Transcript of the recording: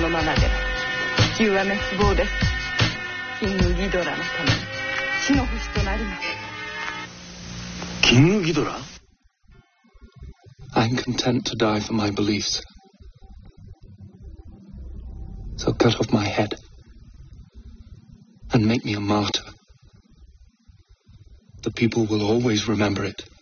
のままで地球は滅亡です。キングギドラのために死の星となります。 キングギドラ？ I'm content to die for my beliefs. So cut off my head and make me a martyr. The people will always remember it.